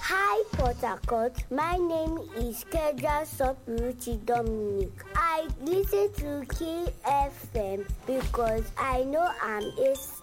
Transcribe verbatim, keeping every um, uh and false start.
Hi, Port Harcourt. My name is Kedra Sopruchi Dominic. I listen to K F M because I know I'm a